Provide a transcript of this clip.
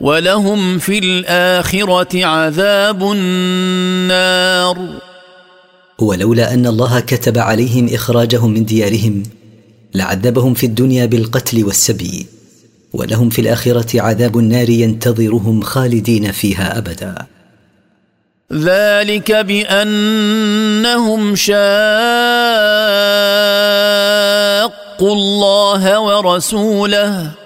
ولهم في الآخرة عذاب النار. ولولا أن الله كتب عليهم إخراجهم من ديارهم لعذبهم في الدنيا بالقتل والسبي، ولهم في الآخرة عذاب النار ينتظرهم خالدين فيها أبدا. ذلك بأنهم شاقوا الله ورسوله